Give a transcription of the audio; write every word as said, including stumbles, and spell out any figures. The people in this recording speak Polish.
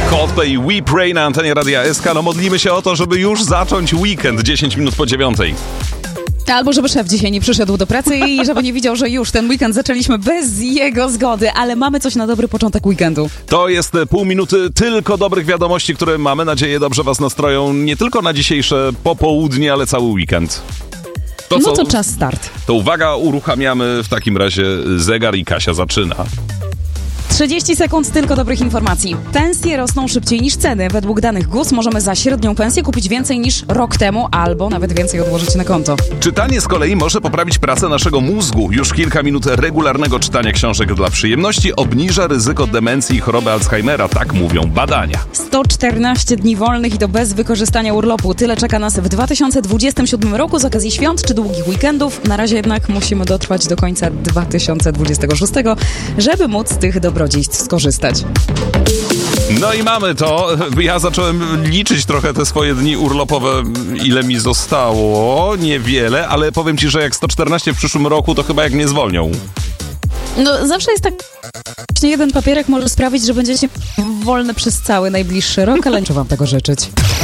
Coldplay, We Pray na antenie Radia S K. No modlimy się o to, żeby już zacząć weekend dziesięć minut po dziewiątej. Albo żeby szef dzisiaj nie przyszedł do pracy i żeby nie widział, że już ten weekend zaczęliśmy bez jego zgody, ale mamy coś na dobry początek weekendu. To jest pół minuty tylko dobrych wiadomości, które mamy nadzieję dobrze was nastroją nie tylko na dzisiejsze popołudnie, ale cały weekend. To, no to czas start. To uwaga, uruchamiamy w takim razie zegar i Kasia zaczyna. trzydzieści sekund tylko dobrych informacji. Pensje rosną szybciej niż ceny. Według danych G U S możemy za średnią pensję kupić więcej niż rok temu, albo nawet więcej odłożyć na konto. Czytanie z kolei może poprawić pracę naszego mózgu. Już kilka minut regularnego czytania książek dla przyjemności obniża ryzyko demencji i choroby Alzheimera, tak mówią badania. sto czternaście dni wolnych i to bez wykorzystania urlopu. Tyle czeka nas w dwa tysiące dwudziestym siódmym roku z okazji świąt czy długich weekendów. Na razie jednak musimy dotrwać do końca dwa tysiące dwudziestego szóstego, żeby móc z tych dobrodziejstw skorzystać. No i mamy to. Ja zacząłem liczyć trochę te swoje dni urlopowe, ile mi zostało. Niewiele, ale powiem ci, że jak sto czternaście w przyszłym roku, to chyba jak mnie zwolnią. No zawsze jest tak, jeden papierek może sprawić, że będziecie wolne przez cały najbliższy rok, ale nie chcę wam tego życzyć.